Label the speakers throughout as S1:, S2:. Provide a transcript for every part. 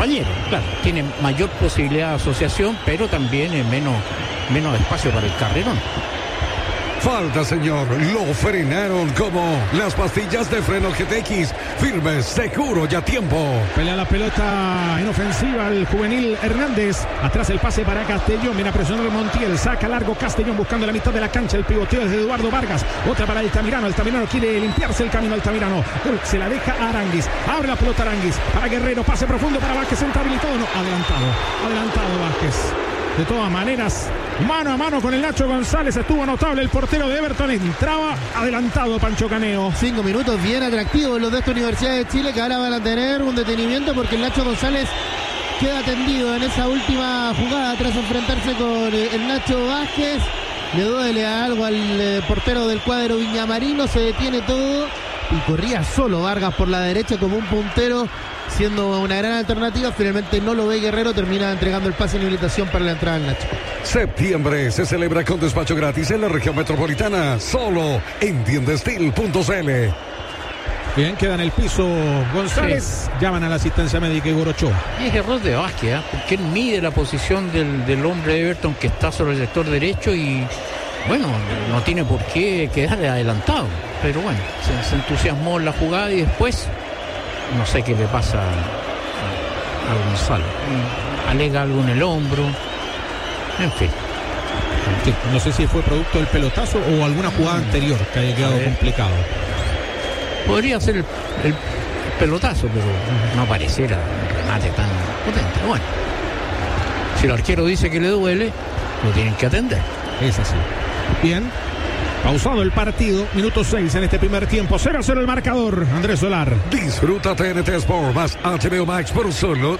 S1: compañeros. Claro, tiene mayor posibilidad de asociación, pero también menos espacio para el carrerón.
S2: Falta, señor. Lo frenaron como las pastillas de freno GTX. Firme, seguro y a tiempo.
S3: Pelea la pelota en ofensiva el juvenil Hernández. Atrás el pase para Castellón. Viene a presionar Montiel. Saca largo Castellón buscando la mitad de la cancha. El pivoteo es de Eduardo Vargas. Otra para Altamirano. Altamirano quiere limpiarse el camino. Altamirano se la deja a Aranguis. Abre la pelota Aranguis. Para Guerrero. Pase profundo para Vázquez. Entra habilitado. No, adelantado Vázquez. De todas maneras, mano a mano con el Nacho González. Estuvo notable el portero de Everton. Entraba adelantado Pancho Caneo.
S4: 5 minutos bien atractivos los de esta Universidad de Chile, que ahora van a tener un detenimiento porque el Nacho González queda tendido en esa última jugada tras enfrentarse con el Nacho Vázquez. Le duele algo al portero del cuadro viñamarino. Se detiene todo y corría solo Vargas por la derecha como un puntero, siendo una gran alternativa. Finalmente no lo ve Guerrero, termina entregando el pase en habilitación para la entrada del Nacho.
S2: Septiembre se celebra con despacho gratis en la región metropolitana, solo en tiendestil.cl.
S3: Bien, queda en el piso González. Sí. Llaman a la asistencia médica Igor Ochoa.
S1: Y es error de Vázquez, porque él mide la posición del hombre de Everton que está sobre el sector derecho y bueno, no tiene por qué quedar adelantado. Pero bueno, se entusiasmó en la jugada y después no sé qué le pasa a Gonzalo. Alega algo en el hombro. En fin.
S3: No sé si fue producto del pelotazo o alguna jugada anterior que haya quedado complicado.
S1: Podría ser el pelotazo, pero no pareciera un remate tan potente. Bueno, si el arquero dice que le duele, lo tienen que atender.
S3: Es así. Bien. Pausado el partido, minuto 6 en este primer tiempo, 0-0 el marcador. Andrés Solar.
S2: Disfruta TNT Sport más HBO Max por solo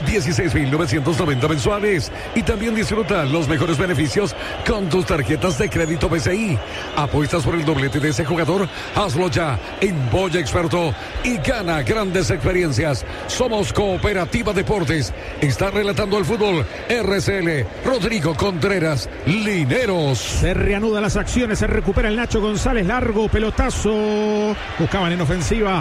S2: 16.990 mensuales. Y también disfruta los mejores beneficios con tus tarjetas de crédito BCI. Apuestas por el doblete de ese jugador, hazlo ya en Boya Experto y gana grandes experiencias. Somos Cooperativa Deportes. Está relatando el fútbol RCL Rodrigo Contreras Lineros.
S3: Se reanudan las acciones, se recupera el Nacho González, largo pelotazo. Buscaban en ofensiva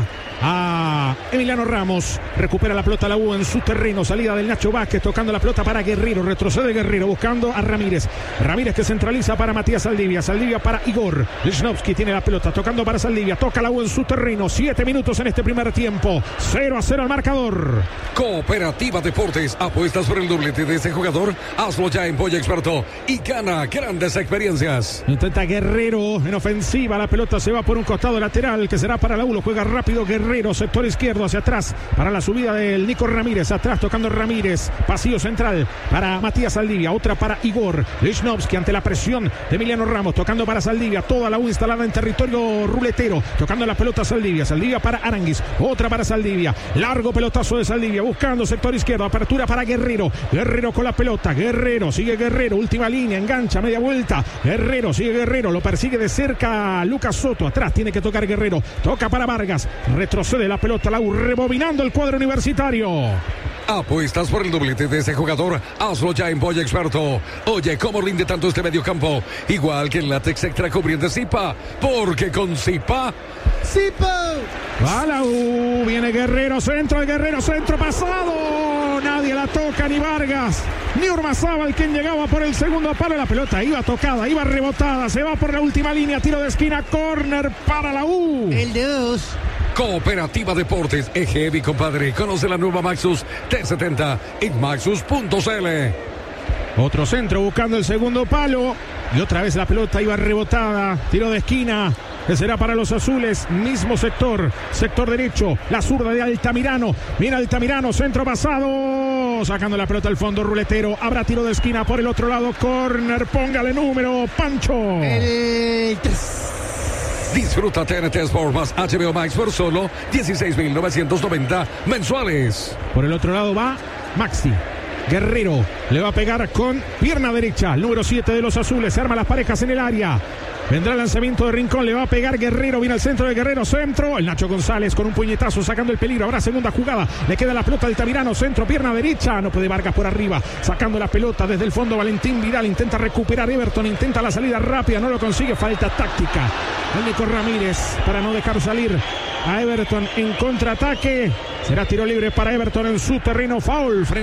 S3: a Emiliano Ramos. Recupera la pelota la U en su terreno. Salida del Nacho Vázquez tocando la pelota para Guerrero. Retrocede Guerrero buscando a Ramírez. Ramírez que centraliza para Matías Saldivia. Saldivia para Igor. Lichnowsky tiene la pelota tocando para Saldivia. Toca la U en su terreno. 7 minutos en este primer tiempo. 0-0 al marcador.
S2: Cooperativa Deportes. Apuestas por el doblete de ese jugador. Hazlo ya en Boya Experto y gana grandes experiencias.
S3: Intenta Guerrero en ofensiva. La pelota se va por un costado lateral que será para la U. Lo juega rápido Guerrero. Sector izquierdo hacia atrás para la subida del Nico Ramírez. Atrás tocando Ramírez. Pasillo central para Matías Saldivia. Otra para Igor Lichnowsky ante la presión de Emiliano Ramos. Tocando para Saldivia. Toda la U instalada en territorio ruletero. Tocando la pelota Saldivia. Saldivia para Aranguis. Otra para Saldivia. Largo pelotazo de Saldivia. Buscando sector izquierdo. Apertura para Guerrero. Guerrero con la pelota. Guerrero. Sigue Guerrero. Última línea. Engancha. Media vuelta. Guerrero. Sigue Guerrero. Lo persigue de cerca Lucas Soto. Atrás tiene que tocar Guerrero. Toca para Vargas. Retrocede la pelota. La U rebobinando el cuadro universitario.
S2: Apuestas por el doblete de ese jugador. Hazlo ya en Boya Experto. Oye, ¿cómo rinde tanto este mediocampo? Igual que el látex extra cubriente Zipa. Porque con Zipa...
S4: ¡Zipa!
S3: Va la U. Viene Guerrero. Centro de Guerrero. Centro pasado. Nadie la toca, ni Vargas, ni Urmazábal, quien llegaba por el segundo palo. La pelota iba tocada, iba rebotada. Se va por la última línea. Tiro de esquina. Córner para la U.
S4: El de 2.
S2: Cooperativa Deportes, Heavy, compadre. Conoce la nueva Maxus T70 en maxus.cl.
S3: Otro centro buscando el segundo palo. Y otra vez la pelota iba rebotada. Tiro de esquina que será para los azules. Mismo sector. Sector derecho. La zurda de Altamirano. Viene Altamirano. Centro pasado. Sacando la pelota al fondo ruletero. Habrá tiro de esquina por el otro lado. Córner. Póngale número, Pancho.
S4: El 3.
S2: Disfruta TNT Sport más HBO Max por solo 16.990 mensuales.
S3: Por el otro lado va Maxi. Guerrero le va a pegar con pierna derecha. El número 7 de los azules. Se arman las parejas en el área. Vendrá el lanzamiento de Rincón, le va a pegar Guerrero, viene al centro de Guerrero, centro, el Nacho González con un puñetazo sacando el peligro, habrá segunda jugada, le queda la pelota al Altamirano, centro, pierna derecha, no puede Vargas por arriba, sacando la pelota desde el fondo Valentín Vidal, intenta recuperar Everton, intenta la salida rápida, no lo consigue, falta táctica, el Nico Ramírez para no dejar salir a Everton en contraataque, será tiro libre para Everton en su terreno, foul frente